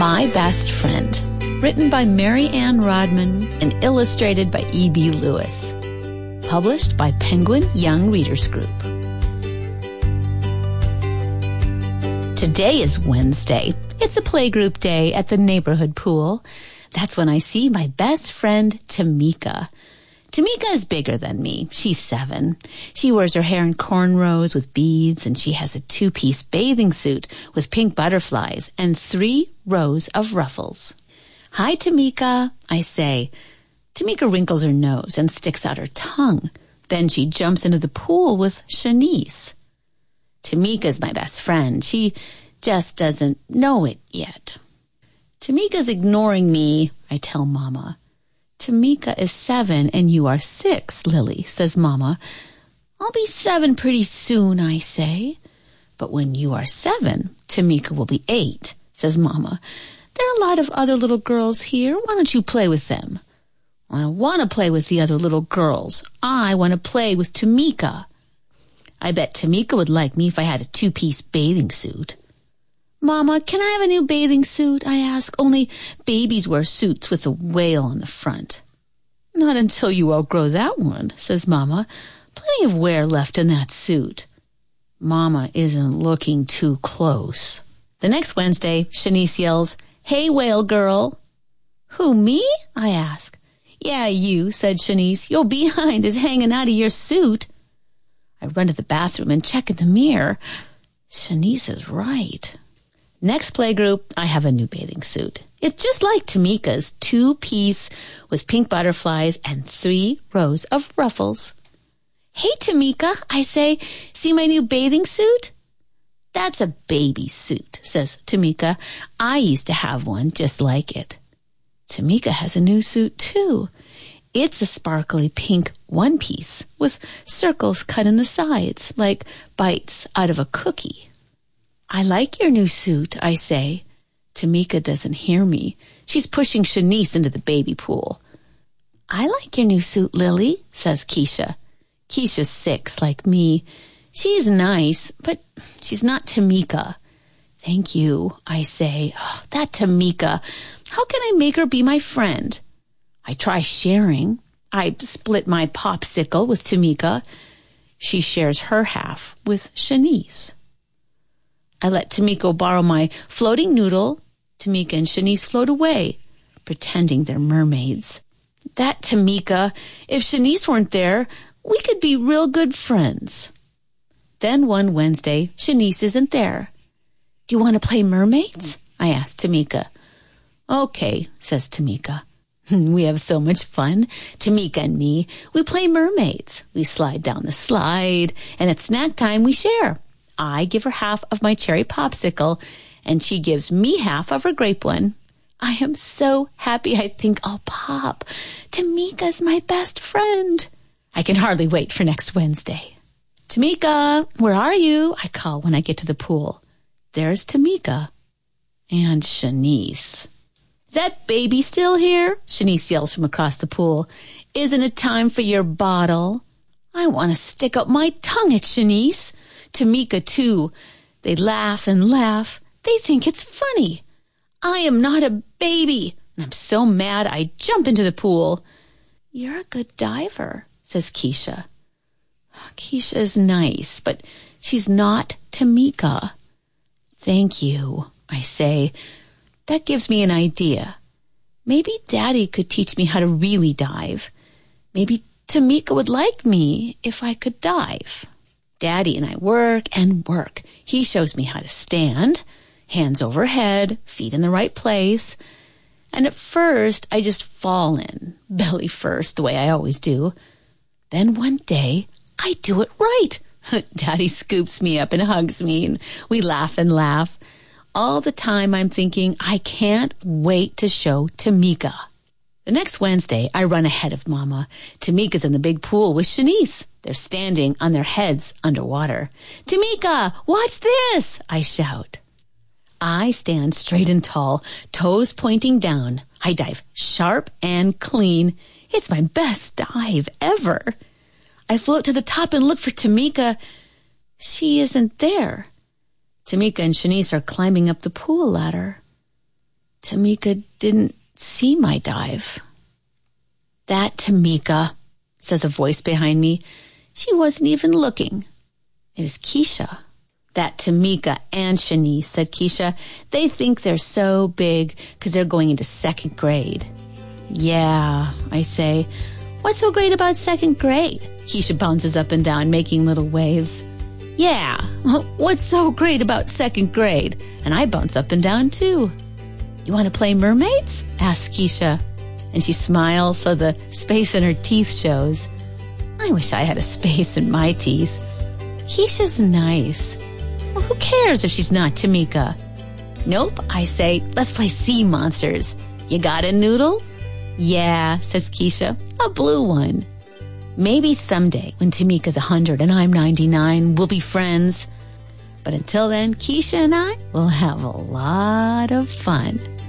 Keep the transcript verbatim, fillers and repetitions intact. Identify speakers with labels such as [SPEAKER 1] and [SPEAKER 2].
[SPEAKER 1] My Best Friend, written by Mary Ann Rodman and illustrated by E B. Lewis. Published by Penguin Young Readers Group. Today is Wednesday. It's a playgroup day at the neighborhood pool. That's when I see my best friend, Tamika. Tamika is bigger than me. She's seven. She wears her hair in cornrows with beads, and she has a two-piece bathing suit with pink butterflies and three rows of ruffles. Hi, Tamika, I say. Tamika wrinkles her nose and sticks out her tongue. Then she jumps into the pool with Shanice. Tamika's my best friend. She just doesn't know it yet. Tamika's ignoring me, I tell Mama. Tamika is seven and you are six, Lily, says Mama. I'll be seven pretty soon, I say. But when you are seven, Tamika will be eight, says Mama. There are a lot of other little girls here. Why don't you play with them? I don't want to play with the other little girls. I want to play with Tamika. I bet Tamika would like me if I had a two-piece bathing suit. Mama, can I have a new bathing suit? I ask. Only babies wear suits with a whale on the front. Not until you outgrow that one, says Mama. Plenty of wear left in that suit. Mama isn't looking too close. The next Wednesday, Shanice yells, Hey, whale girl. Who, me? I ask. Yeah, you, said Shanice. Your behind is hanging out of your suit. I run to the bathroom and check in the mirror. Shanice is right. Next playgroup, I have a new bathing suit. It's just like Tamika's, two-piece with pink butterflies and three rows of ruffles. Hey, Tamika, I say, see my new bathing suit? That's a baby suit, says Tamika. I used to have one just like it. Tamika has a new suit, too. It's a sparkly pink one-piece with circles cut in the sides, like bites out of a cookie. I like your new suit, I say. Tamika doesn't hear me. She's pushing Shanice into the baby pool. I like your new suit, Lily, says Keisha. Keisha's six, like me. She's nice, but she's not Tamika. Thank you, I say. Oh, that Tamika. How can I make her be my friend? I try sharing. I split my popsicle with Tamika. She shares her half with Shanice. I let Tamika borrow my floating noodle. Tamika and Shanice float away, pretending they're mermaids. That Tamika, if Shanice weren't there, we could be real good friends. Then one Wednesday, Shanice isn't there. Do you want to play mermaids? I asked Tamika. Okay, says Tamika. We have so much fun, Tamika and me. We play mermaids. We slide down the slide, and at snack time we share. I give her half of my cherry popsicle, and she gives me half of her grape one. I am so happy I think I'll pop. Tamika's my best friend. I can hardly wait for next Wednesday. Tamika, where are you? I call when I get to the pool. There's Tamika and Shanice. Is that baby still here? Shanice yells from across the pool. Isn't it time for your bottle? I want to stick up my tongue at Shanice. Tamika, too. They laugh and laugh. They think it's funny. I am not a baby. And I'm so mad I jump into the pool. You're a good diver, says Keisha. Keisha is nice, but she's not Tamika. Thank you, I say. That gives me an idea. Maybe Daddy could teach me how to really dive. Maybe Tamika would like me if I could dive. Daddy and I work and work. He shows me how to stand, hands overhead, feet in the right place. And at first, I just fall in, belly first, the way I always do. Then one day, I do it right. Daddy scoops me up and hugs me, and we laugh and laugh. All the time I'm thinking, I can't wait to show Tamika. The next Wednesday, I run ahead of Mama. Tamika's in the big pool with Shanice. They're standing on their heads underwater. Tamika, watch this, I shout. I stand straight and tall, toes pointing down. I dive sharp and clean. It's my best dive ever. I float to the top and look for Tamika. She isn't there. Tamika and Shanice are climbing up the pool ladder. Tamika didn't see my dive. That Tamika, says a voice behind me. She wasn't even looking. It is Keisha. That Tamika and Shanice, said Keisha. They think they're so big because they're going into second grade. Yeah, I say. What's so great about second grade? Keisha bounces up and down, making little waves. Yeah, what's so great about second grade? And I bounce up and down, too. You want to play mermaids? Asks Keisha. And she smiles so the space in her teeth shows. I wish I had a space in my teeth. Keisha's nice. Well, who cares if she's not Tamika? Nope, I say, let's play sea monsters. You got a noodle? Yeah, says Keisha, a blue one. Maybe someday when Tamika's one hundred and I'm ninety-nine, we'll be friends. But until then, Keisha and I will have a lot of fun.